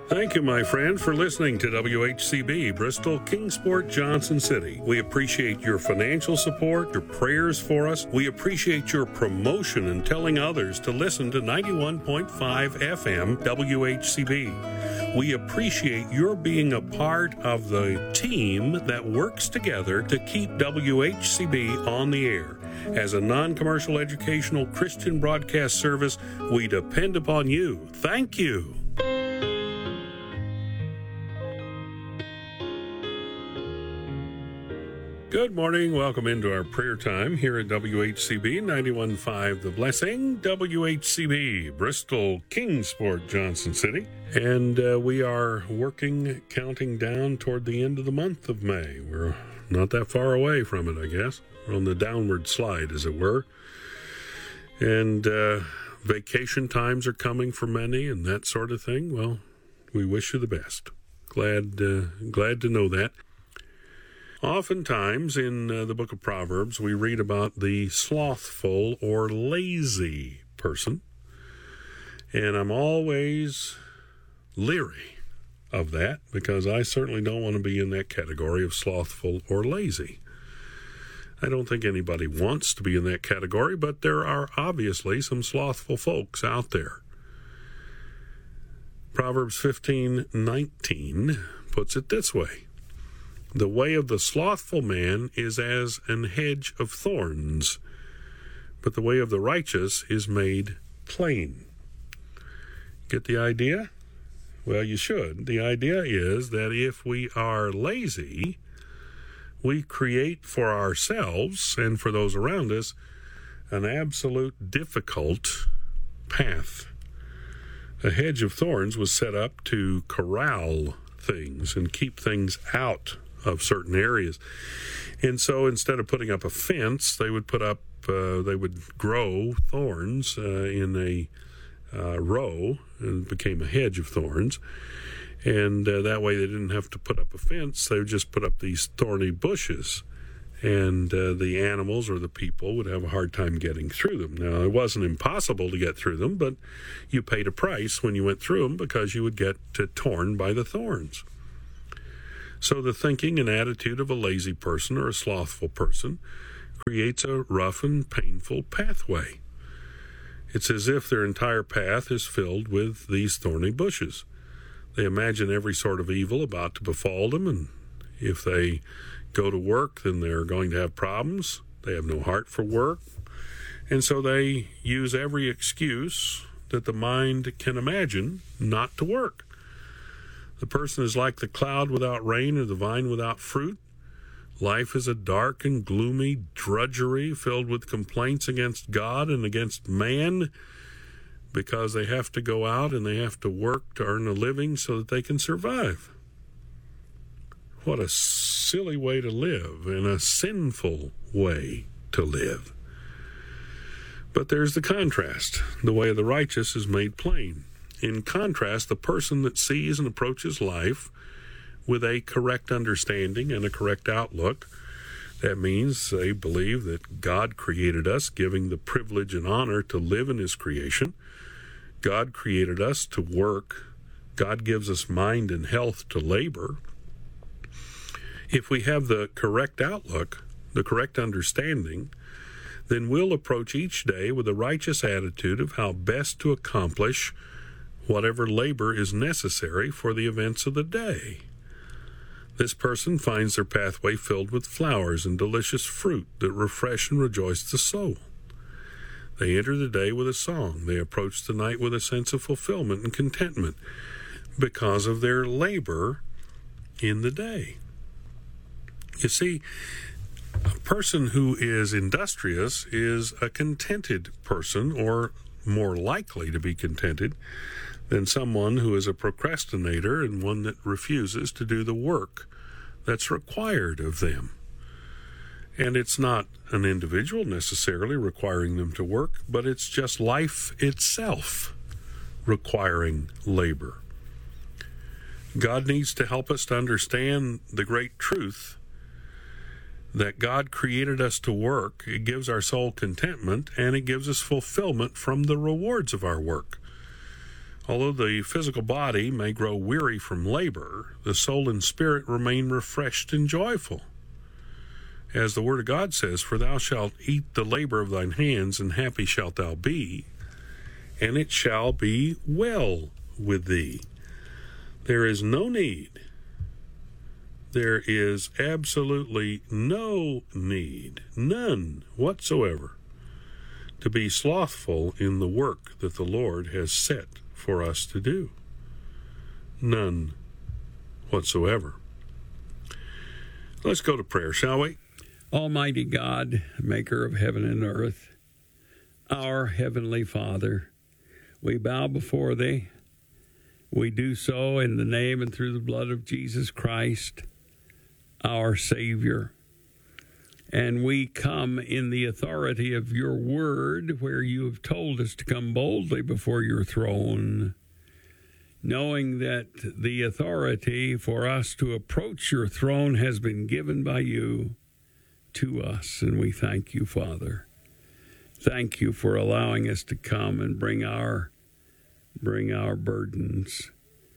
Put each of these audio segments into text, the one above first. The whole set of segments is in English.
Thank you, my friend, for listening to WHCB, Bristol, Kingsport, Johnson City. We appreciate your financial support, your prayers for us. We appreciate your promotion and telling others to listen to 91.5 FM WHCB. We appreciate your being a part of the team that works together to keep WHCB on the air. As a non-commercial educational Christian broadcast service, we depend upon you. Thank you. Good morning. Welcome into our prayer time here at WHCB 91.5 The Blessing, WHCB, Bristol, Kingsport, Johnson City. And we are counting down toward the end of the month of May. We're not that far away from it, I guess. We're on the downward slide, as it were. And vacation times are coming for many and that sort of thing. Well, we wish you the best. Glad to know that. Oftentimes in the book of Proverbs, we read about the slothful or lazy person. And I'm always leery of that because I certainly don't want to be in that category of slothful or lazy. I don't think anybody wants to be in that category, but there are obviously some slothful folks out there. Proverbs 15:19 puts it this way. The way of the slothful man is as an hedge of thorns, but the way of the righteous is made plain. Get the idea? Well, you should. The idea is that if we are lazy, we create for ourselves and for those around us an absolute difficult path. A hedge of thorns was set up to corral things and keep things out of certain areas. And so instead of putting up a fence, they would grow thorns in a row, and it became a hedge of thorns. And that way they didn't have to put up a fence. They would just put up these thorny bushes. And the animals or the people would have a hard time getting through them. Now, it wasn't impossible to get through them, but you paid a price when you went through them because you would get torn by the thorns. So the thinking and attitude of a lazy person or a slothful person creates a rough and painful pathway. It's as if their entire path is filled with these thorny bushes. They imagine every sort of evil about to befall them, and if they go to work, then they're going to have problems. They have no heart for work, and so they use every excuse that the mind can imagine not to work. The person is like the cloud without rain or the vine without fruit. Life is a dark and gloomy drudgery filled with complaints against God and against man because they have to go out and they have to work to earn a living so that they can survive. What a silly way to live and a sinful way to live. But there's the contrast. The way of the righteous is made plain. In contrast, the person that sees and approaches life with a correct understanding and a correct outlook, that means they believe that God created us, giving the privilege and honor to live in His creation. God created us to work. God gives us mind and health to labor. If we have the correct outlook, the correct understanding, then we'll approach each day with a righteous attitude of how best to accomplish whatever labor is necessary for the events of the day. This person finds their pathway filled with flowers and delicious fruit that refresh and rejoice the soul. They enter the day with a song. They approach the night with a sense of fulfillment and contentment because of their labor in the day. You see, a person who is industrious is a contented person, or more likely to be contented than someone who is a procrastinator and one that refuses to do the work that's required of them. And it's not an individual necessarily requiring them to work, but it's just life itself requiring labor. God needs to help us to understand the great truth that God created us to work. It gives our soul contentment, and it gives us fulfillment from the rewards of our work. Although the physical body may grow weary from labor, the soul and spirit remain refreshed and joyful. As the Word of God says, "For thou shalt eat the labor of thine hands, and happy shalt thou be, and it shall be well with thee." There is no need, there is absolutely no need, none whatsoever, to be slothful in the work that the Lord has set for us to do. None whatsoever. Let's go to prayer, shall we? Almighty God, maker of heaven and earth, our heavenly Father, we bow before thee. We do so in the name and through the blood of Jesus Christ, our Savior. And we come in the authority of your word, where you have told us to come boldly before your throne, knowing that the authority for us to approach your throne has been given by you to us. And we thank you, Father. Thank you for allowing us to come and bring our burdens.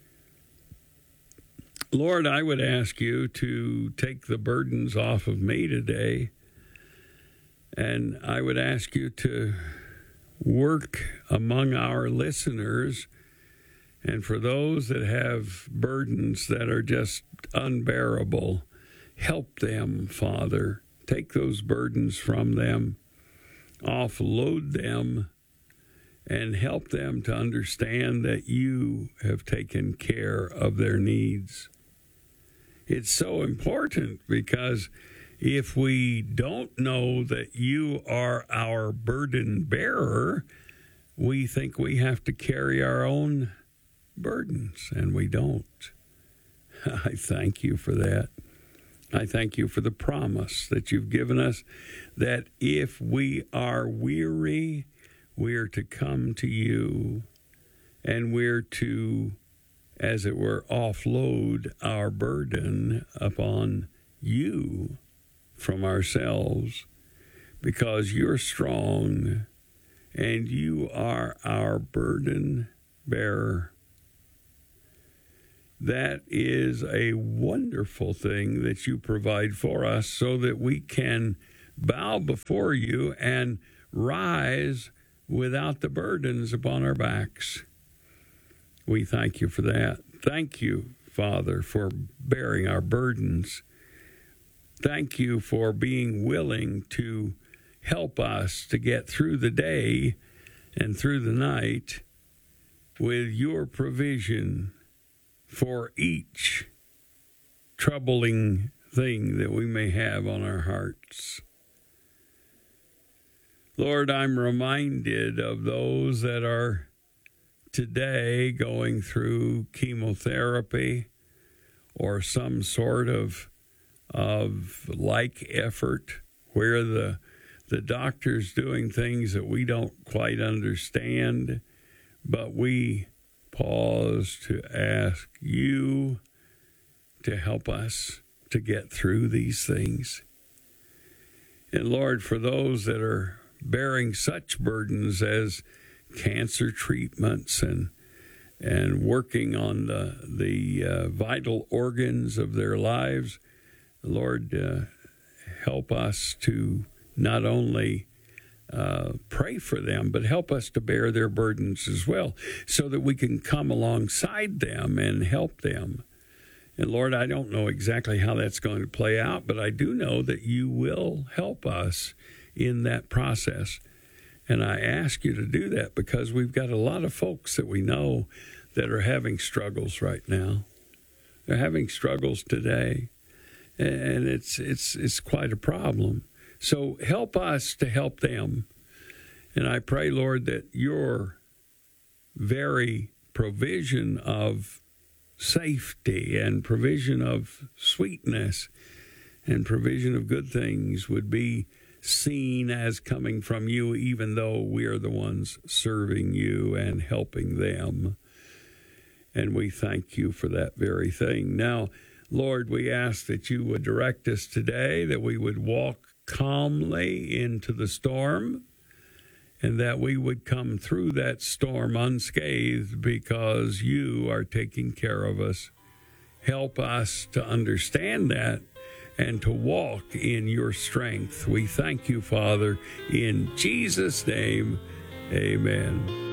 Lord, I would ask you to take the burdens off of me today, and I would ask you to work among our listeners, and for those that have burdens that are just unbearable, help them, Father. Take those burdens from them, offload them, and help them to understand that you have taken care of their needs. It's so important, because if we don't know that you are our burden bearer, we think we have to carry our own burdens, and we don't. I thank you for that. I thank you for the promise that you've given us, that if we are weary, we're to come to you, and we're to, as it were, offload our burden upon you from ourselves, because you're strong and you are our burden bearer. That is a wonderful thing that you provide for us, so that we can bow before you and rise without the burdens upon our backs. We thank you for that. Thank you, Father, for bearing our burdens. Thank you for being willing to help us to get through the day and through the night with your provision for each troubling thing that we may have on our hearts. Lord, I'm reminded of those that are today going through chemotherapy or some sort of like effort, where the doctor's doing things that we don't quite understand, but we pause to ask you to help us to get through these things. And Lord, for those that are bearing such burdens as cancer treatments and working on the vital organs of their lives, Lord, help us to not only pray for them, but help us to bear their burdens as well, so that we can come alongside them and help them. And Lord, I don't know exactly how that's going to play out, but I do know that you will help us in that process. And I ask you to do that, because we've got a lot of folks that we know that are having struggles right now. They're having struggles today, and it's quite a problem. So help us to help them. And I pray, Lord, that your very provision of safety and provision of sweetness and provision of good things would be seen as coming from you, even though we are the ones serving you and helping them. And we thank you for that very thing. Now, Lord, we ask that you would direct us today, that we would walk calmly into the storm, and that we would come through that storm unscathed because you are taking care of us. Help us to understand that and to walk in your strength. We thank you, Father, in Jesus' name, amen.